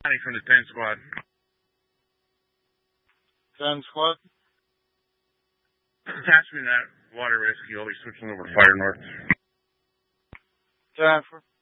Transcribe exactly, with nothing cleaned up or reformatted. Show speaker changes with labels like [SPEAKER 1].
[SPEAKER 1] From the ten squad.
[SPEAKER 2] ten squad?
[SPEAKER 1] Attach me in that water rescue. I'll be switching over to Fire North.
[SPEAKER 2] ten for.